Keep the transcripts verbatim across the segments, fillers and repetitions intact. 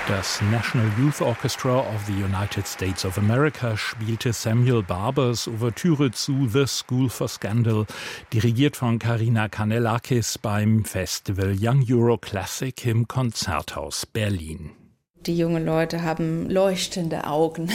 Das National Youth Orchestra of the United States of America spielte Samuel Barbers Ouvertüre zu The School for Scandal, dirigiert von Karina Kanellakis beim Festival Young Euro Classic im Konzerthaus Berlin. Die jungen Leute haben leuchtende Augen.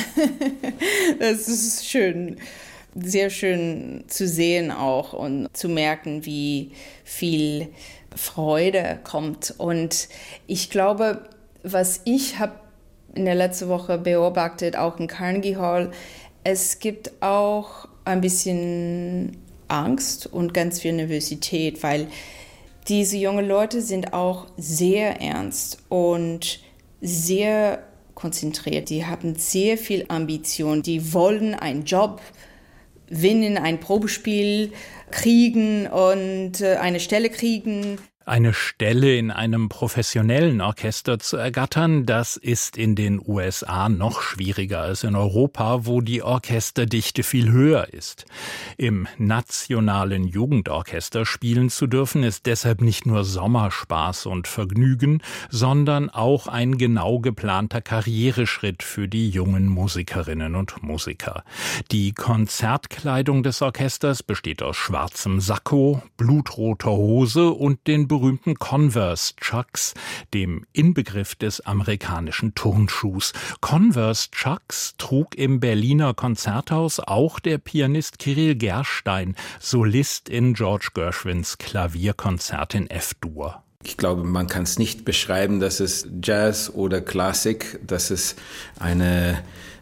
Das ist schön, sehr schön zu sehen auch und zu merken, wie viel Freude kommt. Und ich glaube, was ich habe in der letzten Woche beobachtet, auch in Carnegie Hall, es gibt auch ein bisschen Angst und ganz viel Nervosität, weil diese jungen Leute sind auch sehr ernst und sehr konzentriert. Die haben sehr viel Ambition. Die wollen einen Job gewinnen, ein Probespiel kriegen und eine Stelle kriegen. Eine Stelle in einem professionellen Orchester zu ergattern, das ist in den U S A noch schwieriger als in Europa, wo die Orchesterdichte viel höher ist. Im nationalen Jugendorchester spielen zu dürfen, ist deshalb nicht nur Sommerspaß und Vergnügen, sondern auch ein genau geplanter Karriereschritt für die jungen Musikerinnen und Musiker. Die Konzertkleidung des Orchesters besteht aus schwarzem Sakko, blutroter Hose und den berühmten Converse Chucks, dem Inbegriff des amerikanischen Turnschuhs. Converse Chucks trug im Berliner Konzerthaus auch der Pianist Kyrill Gerstein, Solist in George Gershwins Klavierkonzert in F-Dur. Ich glaube, man kann es nicht beschreiben, dass es Jazz oder Klassik, dass es eine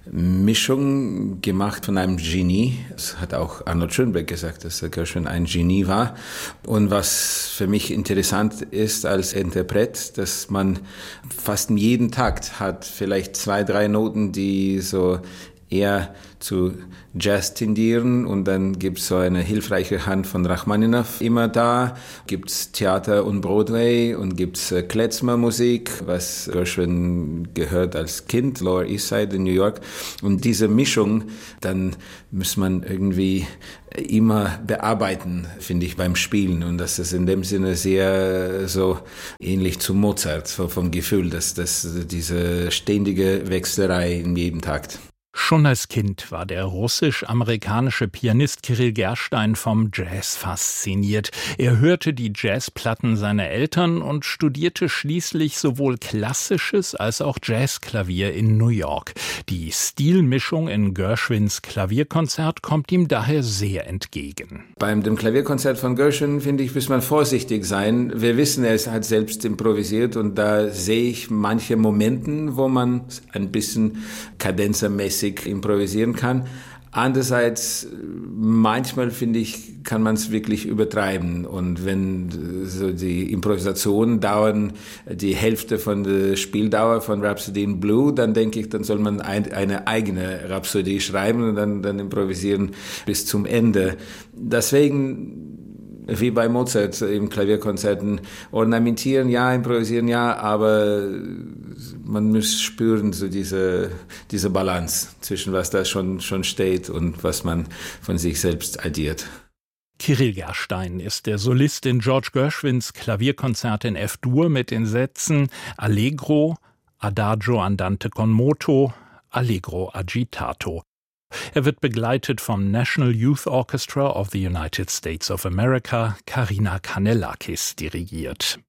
Mischung gemacht von einem Genie. Das hat auch Arnold Schönberg gesagt, dass er Gershwin ein Genie war. Und was für mich interessant ist als Interpret, dass man fast in jedem Takt hat vielleicht zwei, drei Noten, die so eher zu Jazz tendieren, und dann gibt's so eine hilfreiche Hand von Rachmaninow immer da, gibt's Theater und Broadway und gibt's äh, Klezmer-Musik, was Gershwin gehört als Kind, Lower East Side in New York, und diese Mischung, dann muss man irgendwie immer bearbeiten, finde ich, beim Spielen, und das ist in dem Sinne sehr so ähnlich zu Mozart, so vom Gefühl, dass das diese ständige Wechselerei in jedem Takt. Schon als Kind war der russisch-amerikanische Pianist Kyrill Gerstein vom Jazz fasziniert. Er hörte die Jazzplatten seiner Eltern und studierte schließlich sowohl klassisches als auch Jazzklavier in New York. Die Stilmischung in Gershwins Klavierkonzert kommt ihm daher sehr entgegen. Beim dem Klavierkonzert von Gershwin, finde ich, muss man vorsichtig sein. Wir wissen, er hat selbst improvisiert, und da sehe ich manche Momente, wo man ein bisschen kadenzermäßig improvisieren kann. Andererseits, manchmal finde ich, kann man es wirklich übertreiben. Und wenn so die Improvisationen dauern die Hälfte von der Spieldauer von Rhapsody in Blue, dann denke ich, dann soll man ein, eine eigene Rhapsodie schreiben und dann, dann improvisieren bis zum Ende. Deswegen, wie bei Mozart im Klavierkonzerten, ornamentieren ja, improvisieren ja, aber man muss spüren, so diese, diese Balance zwischen was da schon, schon steht und was man von sich selbst addiert. Kyrill Gerstein ist der Solist in George Gershwins Klavierkonzert in F-Dur mit den Sätzen Allegro, Adagio andante con moto, Allegro agitato. Er wird begleitet vom National Youth Orchestra of the United States of America, Karina Kanellakis dirigiert.